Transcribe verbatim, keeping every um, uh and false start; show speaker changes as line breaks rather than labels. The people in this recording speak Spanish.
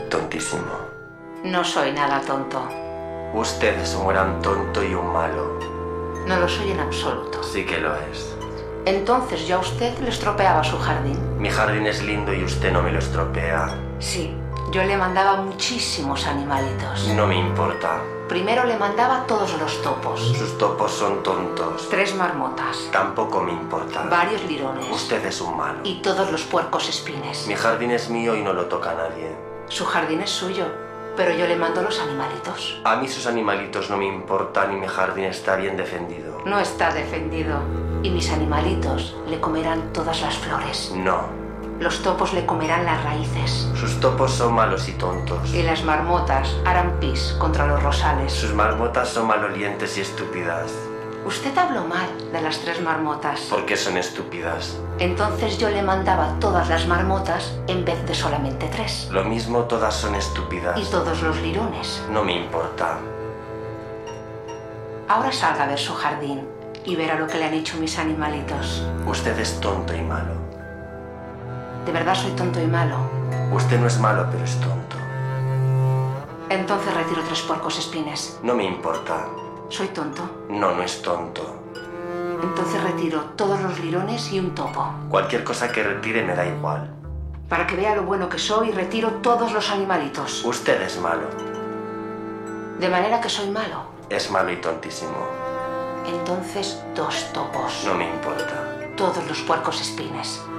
tontísimo.
No soy nada tonto.
Usted es un gran tonto y un malo.
No lo soy en absoluto.
Sí que lo es.
Entonces yo a usted le estropeaba su jardín.
Mi jardín es lindo y usted no me lo estropea.
Sí, yo le mandaba muchísimos animalitos.
No me importa.
Primero le mandaba todos los topos.
Sus topos son tontos.
Tres marmotas.
Tampoco me importa.
Varios lirones.
Usted es un malo.
Y todos los puercos espines.
Mi jardín es mío y no lo toca nadie.
Su jardín es suyo, pero yo le mando los animalitos.
A mí sus animalitos no me importan y mi jardín está bien defendido.
No está defendido. Y mis animalitos le comerán todas las flores.
No.
Los topos le comerán las raíces.
Sus topos son malos y tontos.
Y las marmotas harán pis contra los rosales.
Sus marmotas son malolientes y estúpidas.
Usted habló mal de las tres marmotas.
¿Por qué son estúpidas?
Entonces yo le mandaba todas las marmotas en vez de solamente tres.
Lo mismo, todas son estúpidas.
Y todos los lirones.
No me importa.
Ahora salga a ver su jardín y verá lo que le han hecho mis animalitos.
Usted es tonto y malo.
¿De verdad soy tonto y malo?
Usted no es malo, pero es tonto.
Entonces retiro tres puercos espines.
No me importa.
¿Soy tonto?
No, no es tonto.
Entonces retiro todos los lirones y un topo.
Cualquier cosa que retire me da igual.
Para que vea lo bueno que soy, retiro todos los animalitos.
Usted es malo.
De manera que soy malo.
Es malo y tontísimo.
Entonces dos topos.
No me importa.
Todos los puercos espines.